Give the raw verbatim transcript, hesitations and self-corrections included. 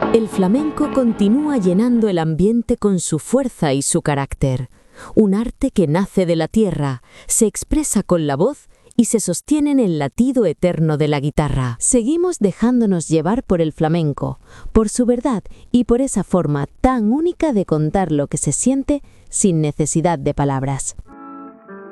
El flamenco continúa llenando el ambiente con su fuerza y su carácter. Un arte que nace de la tierra, se expresa con la voz y se sostiene en el latido eterno de la guitarra. Seguimos dejándonos llevar por el flamenco, por su verdad y por esa forma tan única de contar lo que se siente sin necesidad de palabras.